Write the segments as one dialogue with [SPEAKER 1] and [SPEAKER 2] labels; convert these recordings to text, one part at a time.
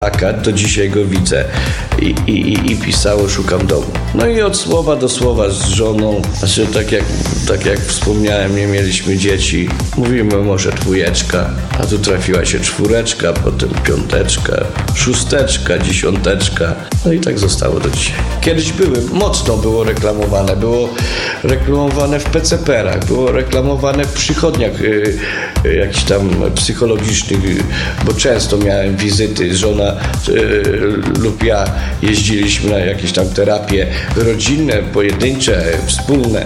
[SPEAKER 1] plakat, do dzisiaj go widzę i pisało szukam domu. No i od słowa do słowa z żoną, znaczy tak jak wspomniałem, nie mieliśmy dzieci. Mówimy może 2, a tu trafiła się 4, potem 5, 6, 10. No i tak zostało do dzisiaj. Kiedyś mocno było reklamowane w PCPR-ach, było reklamowane w przychodniach jakichś tam psychologicznych, bo często miałem wizyty, żona lub ja jeździliśmy na jakieś tam terapie rodzinne, pojedyncze, wspólne.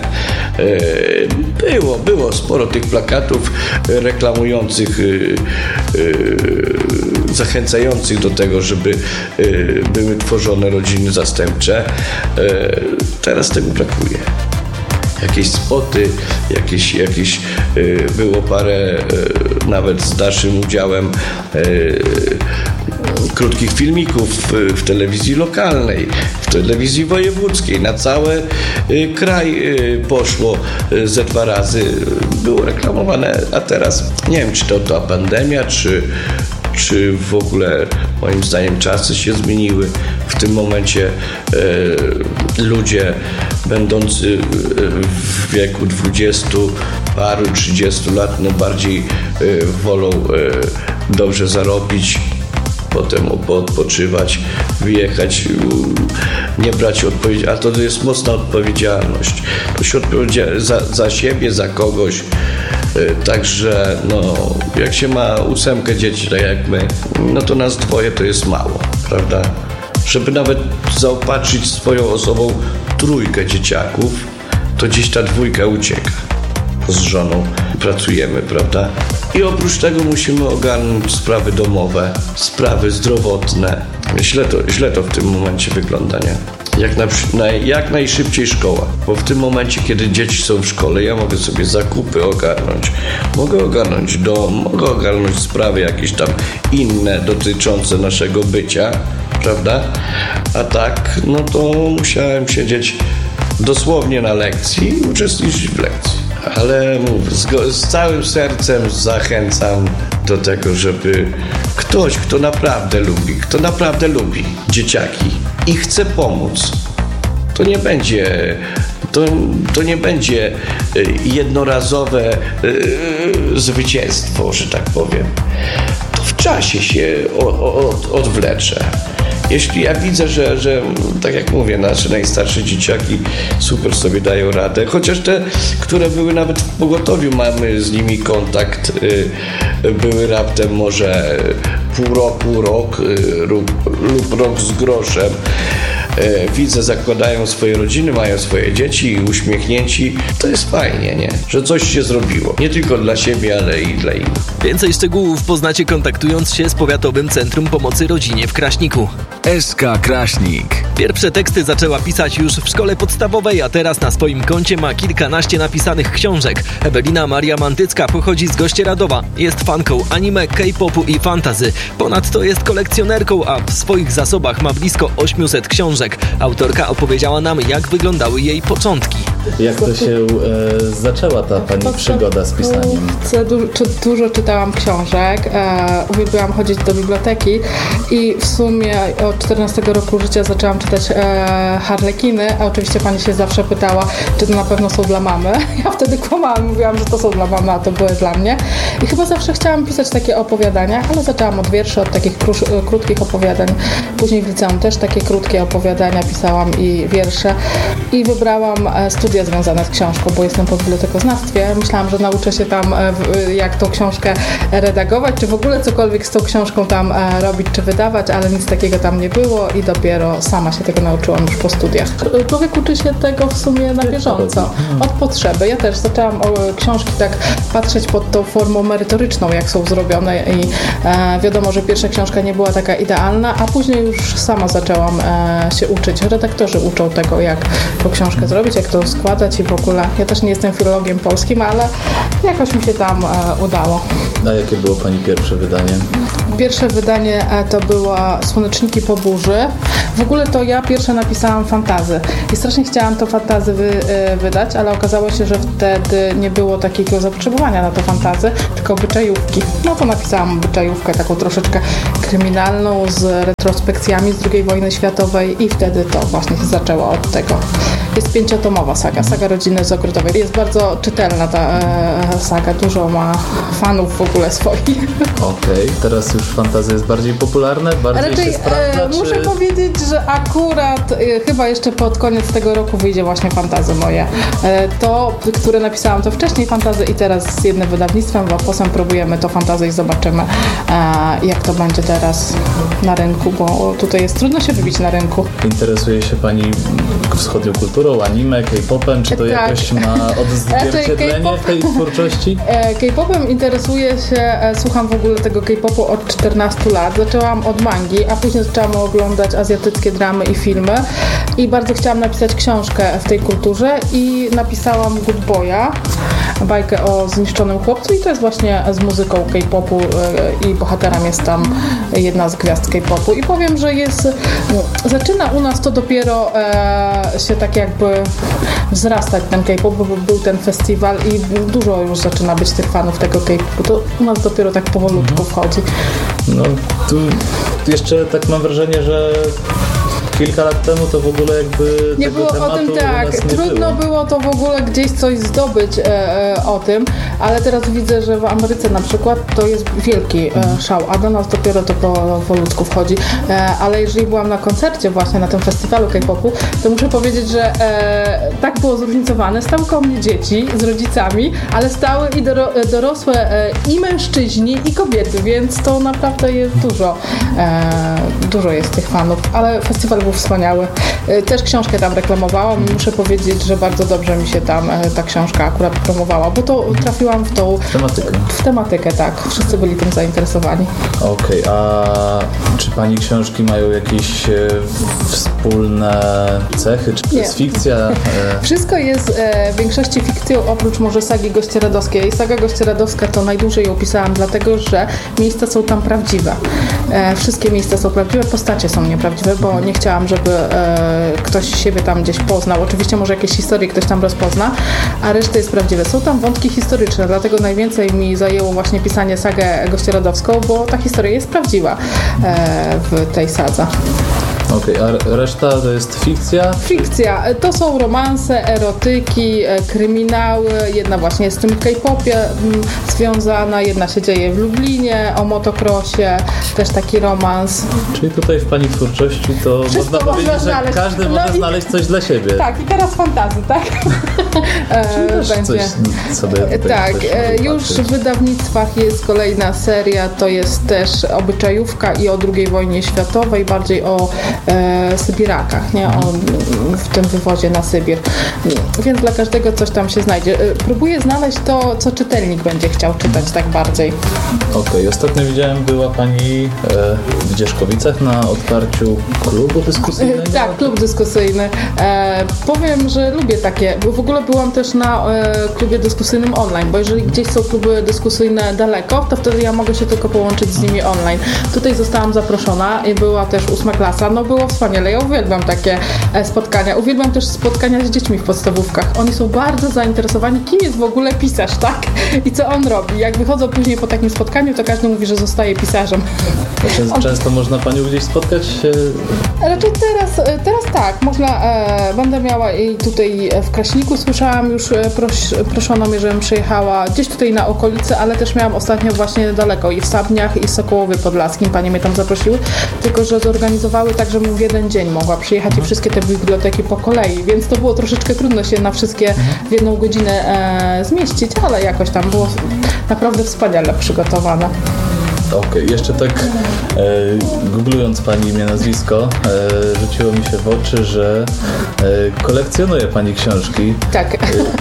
[SPEAKER 1] Było sporo tych plakatów reklamujących, zachęcających do tego, żeby były tworzone rodziny zastępcze. Teraz tego brakuje. Jakieś spoty, jakieś było parę nawet z naszym udziałem krótkich filmików w telewizji lokalnej, w telewizji wojewódzkiej. Na cały kraj poszło ze 2 razy. Było reklamowane, a teraz nie wiem, czy to ta pandemia, czy w ogóle moim zdaniem czasy się zmieniły. W tym momencie ludzie będący w wieku 20 paru, 30 lat bardziej wolą dobrze zarobić, potem odpoczywać, wyjechać, nie brać odpowiedzialności, a to jest mocna odpowiedzialność. To się za siebie, za kogoś. Także jak się ma 8 dzieci, tak jak my, no to nas 2 to jest mało, prawda? Żeby nawet zaopatrzyć swoją osobą 3 dzieciaków, to gdzieś ta 2 ucieka. Z żoną pracujemy, prawda? I oprócz tego musimy ogarnąć sprawy domowe, sprawy zdrowotne. Źle to w tym momencie wygląda, nie? Jak najszybciej szkoła, bo w tym momencie, kiedy dzieci są w szkole, ja mogę sobie zakupy ogarnąć, mogę ogarnąć dom, mogę ogarnąć sprawy jakieś tam inne dotyczące naszego bycia, prawda? A tak, no to musiałem siedzieć dosłownie na lekcji i uczestniczyć w lekcji. Ale mówię, z całym sercem zachęcam do tego, żeby ktoś, kto naprawdę lubi dzieciaki i chce pomóc, to nie będzie jednorazowe zwycięstwo, że tak powiem. To w czasie się odwlecze. Jeśli ja widzę, że tak jak mówię, nasze najstarsze dzieciaki super sobie dają radę, chociaż te, które były nawet w pogotowiu, mamy z nimi kontakt, były raptem może pół roku, rok lub rok z groszem. Widzę, zakładają swoje rodziny, mają swoje dzieci, uśmiechnięci. To jest fajnie, nie? Że coś się zrobiło. Nie tylko dla siebie, ale i dla innych.
[SPEAKER 2] Więcej szczegółów poznacie, kontaktując się z Powiatowym Centrum Pomocy Rodzinie w Kraśniku.
[SPEAKER 3] SK Kraśnik.
[SPEAKER 2] Pierwsze teksty zaczęła pisać już w szkole podstawowej, a teraz na swoim koncie ma kilkanaście napisanych książek. Ewelina Maria Mantycka pochodzi z Gościeradowa. Jest fanką anime, K-popu i fantasy. Ponadto jest kolekcjonerką, a w swoich zasobach ma blisko 800 książek. Autorka opowiedziała nam, jak wyglądały jej początki.
[SPEAKER 4] Jak to się zaczęła ta pani przygoda z pisaniem?
[SPEAKER 5] Dużo czytałam książek, uwielbiałam chodzić do biblioteki i w sumie od 14 roku życia zaczęłam czytać Harlekiny, a oczywiście pani się zawsze pytała, czy to na pewno są dla mamy. Ja wtedy kłamałam, mówiłam, że to są dla mamy, a to były dla mnie. I chyba zawsze chciałam pisać takie opowiadania, ale zaczęłam od wierszy, od takich krótkich opowiadań. Później w liceum też takie krótkie opowiadania pisałam i wiersze. I wybrałam studia związane z książką, bo jestem po bibliotekoznawstwie. Myślałam, że nauczę się tam, jak tą książkę redagować, czy w ogóle cokolwiek z tą książką tam robić, czy wydawać, ale nic takiego tam nie było i dopiero sama się tego nauczyłam już po studiach. Człowiek uczy się tego w sumie na bieżąco, od potrzeby. Ja też zaczęłam książki tak patrzeć pod tą formą merytoryczną, jak są zrobione i wiadomo, że pierwsza książka nie była taka idealna, a później już sama zaczęłam się uczyć. Redaktorzy uczą tego, jak tą książkę zrobić, jak to składać i w ogóle. Ja też nie jestem filologiem polskim, ale jakoś mi się tam udało.
[SPEAKER 4] A jakie było pani pierwsze wydanie?
[SPEAKER 5] Pierwsze wydanie to była Słoneczniki po burzy. W ogóle to ja pierwsze napisałam fantazy i strasznie chciałam to fantazy wydać, ale okazało się, że wtedy nie było takiego zapotrzebowania na to fantazy, tylko obyczajówki. No to napisałam obyczajówkę taką troszeczkę kryminalną z retrospekcjami z II wojny światowej i wtedy to właśnie się zaczęło od tego. Jest 5-tomowa saga Rodziny z Ogrodowej. Jest bardzo czytelna ta saga, dużo ma fanów w ogóle swoich.
[SPEAKER 4] Okej, teraz już fantazja jest bardziej popularna, bardziej
[SPEAKER 5] raczej,
[SPEAKER 4] się sprawdza,
[SPEAKER 5] muszę powiedzieć, że akurat chyba jeszcze pod koniec tego roku wyjdzie właśnie fantazy moje. To, które napisałam to wcześniej fantazy i teraz z jednym wydawnictwem, bo potem próbujemy to fantazy i zobaczymy, jak to będzie teraz na rynku, bo tutaj jest trudno się wybić na rynku.
[SPEAKER 4] Interesuje się Pani wschodnią kulturą, anime, K-popem? Czy to
[SPEAKER 5] Tak.
[SPEAKER 4] jakoś ma odzwierciedlenie w tej twórczości?
[SPEAKER 5] K-popem interesuję się, słucham w ogóle tego K-popu od 14 lat. Zaczęłam od mangi, a później zaczęłam oglądać azjatyckie dramy i filmy i bardzo chciałam napisać książkę w tej kulturze i napisałam Good Boya, bajkę o zniszczonym chłopcu i to jest właśnie z muzyką K-popu i bohaterem jest tam jedna z gwiazd K-popu i powiem, że zaczyna u nas to dopiero się tak jakby wzrastać ten K-pop, bo był ten festiwal i dużo już zaczyna być tych fanów tego K-popu. To u nas dopiero tak powolutku wchodzi.
[SPEAKER 4] No, tu jeszcze tak mam wrażenie, że kilka lat temu to w ogóle jakby
[SPEAKER 5] nie
[SPEAKER 4] tego
[SPEAKER 5] było
[SPEAKER 4] tematu
[SPEAKER 5] o tym tak,
[SPEAKER 4] u nas nie
[SPEAKER 5] trudno było to w ogóle gdzieś coś zdobyć o tym, ale teraz widzę, że w Ameryce na przykład to jest wielki szał, a do nas dopiero to powolutku wchodzi, ale jeżeli byłam na koncercie właśnie na tym festiwalu K-popu, to muszę powiedzieć, że tak było zróżnicowane, stały koło mnie dzieci z rodzicami, ale stały i dorosłe i mężczyźni i kobiety, więc to naprawdę jest dużo jest tych fanów, ale festiwal był wspaniały. Też książkę tam reklamowałam i muszę powiedzieć, że bardzo dobrze mi się tam ta książka akurat promowała, bo to trafiłam w tą tematykę, tak. Wszyscy byli tym zainteresowani.
[SPEAKER 4] Okej, a czy Pani książki mają jakieś wspólne cechy? Czy to jest fikcja?
[SPEAKER 5] Wszystko jest w większości fikcją, oprócz może sagi Gościeradowskiej. Saga Gościeradowska to najdłużej ją pisałam, dlatego że miejsca są tam prawdziwe. Wszystkie miejsca są prawdziwe, postacie są nieprawdziwe, bo nie chciałam, żeby ktoś siebie tam gdzieś poznał. Oczywiście może jakieś historie ktoś tam rozpozna, a reszta jest prawdziwe. Są tam wątki historyczne, dlatego najwięcej mi zajęło właśnie pisanie sagę Gościeradowską, bo ta historia jest prawdziwa w tej sadze.
[SPEAKER 4] Okej, a reszta to jest fikcja?
[SPEAKER 5] Fikcja. To są romanse, erotyki, kryminały. Jedna właśnie jest z tym K-popie związana, jedna się dzieje w Lublinie, o motocrossie, też taki romans.
[SPEAKER 4] Czyli tutaj w Pani twórczości to
[SPEAKER 5] Wszystko
[SPEAKER 4] można powiedzieć, że
[SPEAKER 5] znaleźć.
[SPEAKER 4] każdy może znaleźć coś dla siebie.
[SPEAKER 5] Tak, i teraz fantazy, tak?
[SPEAKER 4] Czyli też coś sobie tutaj
[SPEAKER 5] tak,
[SPEAKER 4] też
[SPEAKER 5] już w wydawnictwach jest kolejna seria, to jest też obyczajówka i o II wojnie światowej, bardziej o Sybirakach, nie? W tym wywozie na Sybir. Więc dla każdego coś tam się znajdzie. Próbuję znaleźć to, co czytelnik będzie chciał czytać tak bardziej.
[SPEAKER 4] Okej, ostatnio widziałem, była Pani w Dzierzkowicach na otwarciu klubu dyskusyjnego.
[SPEAKER 5] Tak, klub dyskusyjny. Powiem, że lubię takie, bo w ogóle byłam też na klubie dyskusyjnym online, bo jeżeli gdzieś są kluby dyskusyjne daleko, to wtedy ja mogę się tylko połączyć z nimi online. Tutaj zostałam zaproszona i była też 8. klasa. No było wspaniale. Ja uwielbiam takie spotkania. Uwielbiam też spotkania z dziećmi w podstawówkach. Oni są bardzo zainteresowani, kim jest w ogóle pisarz, tak? I co on robi. Jak wychodzą później po takim spotkaniu, to każdy mówi, że zostaje pisarzem.
[SPEAKER 4] Często można Panią gdzieś spotkać?
[SPEAKER 5] Raczej teraz tak. Można, będę miała i tutaj w Kraśniku słyszałam już, proszono mnie, żebym przyjechała gdzieś tutaj na okolicy, ale też miałam ostatnio właśnie daleko i w Sabniach i w Sokołowie Podlaskim. Panie mnie tam zaprosiły, tylko że zorganizowały tak, żebym w jeden dzień mogła przyjechać i wszystkie te biblioteki po kolei, więc to było troszeczkę trudno się na wszystkie w jedną godzinę zmieścić, ale jakoś tam było naprawdę wspaniale przygotowane.
[SPEAKER 4] Okej, jeszcze tak googlując Pani imię, nazwisko, rzuciło mi się w oczy, że kolekcjonuje Pani książki.
[SPEAKER 5] Tak.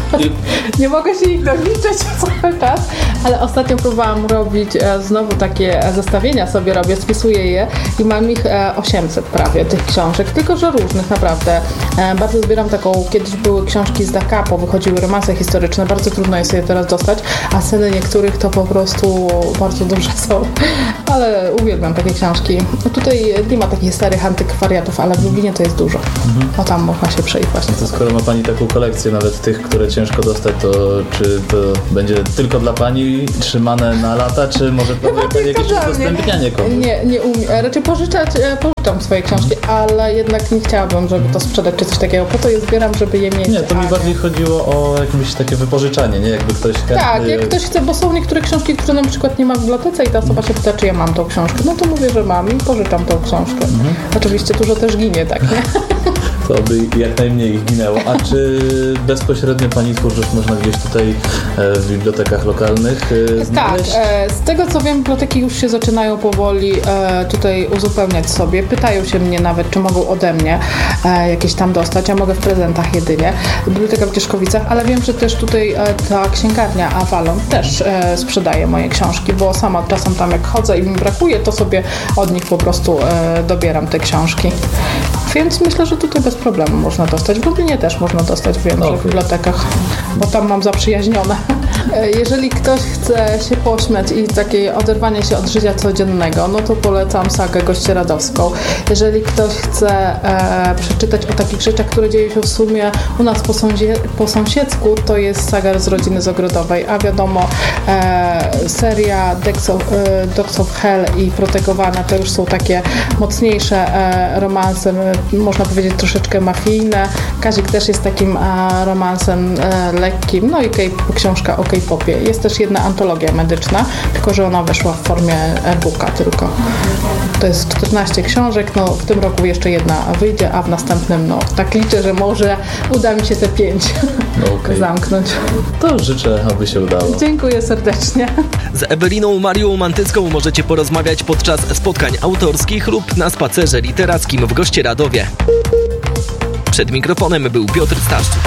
[SPEAKER 5] Nie mogę się ich doliczyć cały czas, ale ostatnio próbowałam robić znowu takie zestawienia sobie robię, spisuję je i mam ich 800 prawie tych książek, tylko że różnych naprawdę. Bardzo zbieram taką, kiedyś były książki z Da Capo, wychodziły romanse historyczne, bardzo trudno jest je teraz dostać, a ceny niektórych to po prostu bardzo duże są. ale uwielbiam takie książki. No tutaj nie ma takich starych antykwariatów, ale w Lublinie to jest dużo. No tam można się przejść właśnie.
[SPEAKER 4] To skoro ma Pani taką kolekcję, nawet tych, które ciężko dostać, to czy to będzie tylko dla Pani trzymane na lata, czy może planuje Pani jakieś udostępnianie komuś?
[SPEAKER 5] Nie umiem. Raczej pożyczam swoje książki, ale jednak nie chciałabym, żeby to sprzedać czy coś takiego. Po to je zbieram, żeby je mieć.
[SPEAKER 4] Nie, to mi bardziej chodziło o jakieś takie wypożyczanie, nie? Jakby ktoś chętny...
[SPEAKER 5] Tak, jak ktoś chce, bo są niektóre książki, które na przykład nie ma w bibliotece i ta osoba się pyta, czy ja mam tą książkę. No to mówię, że mam i pożyczam tą książkę. Oczywiście dużo też ginie, tak, nie?
[SPEAKER 4] To by jak najmniej ich ginęło. A czy bezpośrednio Pani twórczość można gdzieś tutaj w bibliotekach lokalnych znaleźć?
[SPEAKER 5] Tak, z tego co wiem, biblioteki już się zaczynają powoli tutaj uzupełniać sobie. Pytają się mnie nawet, czy mogą ode mnie jakieś tam dostać. Ja mogę w prezentach jedynie. Biblioteka w Cieszkowicach, ale wiem, że też tutaj ta księgarnia Avalon też sprzedaje moje książki, bo sama czasem tam jak chodzę i mi brakuje, to sobie od nich po prostu dobieram te książki. Więc myślę, że tutaj bez problemu można dostać. W Lublinie też można dostać, wiem, że w bibliotekach, bo tam mam zaprzyjaźnione. Jeżeli ktoś chce się pośmiać i takie oderwanie się od życia codziennego, no to polecam sagę Gościeradowską. Jeżeli ktoś chce przeczytać o takich rzeczach, które dzieją się w sumie u nas po sąsiedzku, to jest saga z Rodziny Zogrodowej, a wiadomo, seria Dogs of Hell i Protegowane to już są takie mocniejsze romanse, można powiedzieć troszeczkę mafijne. Kazik też jest takim romansem lekkim, no i książka o K-popie. Jest też jedna antologia medyczna, tylko że ona weszła w formie e-booka tylko. To jest 14 książek, no w tym roku jeszcze jedna wyjdzie, a w następnym, no tak liczę, że może uda mi się te 5 zamknąć.
[SPEAKER 4] To życzę, aby się udało.
[SPEAKER 5] Dziękuję serdecznie.
[SPEAKER 2] Z Eweliną Marią Mantycką możecie porozmawiać podczas spotkań autorskich lub na spacerze literackim w Gościeradowie. Przed mikrofonem był Piotr Staszczyk.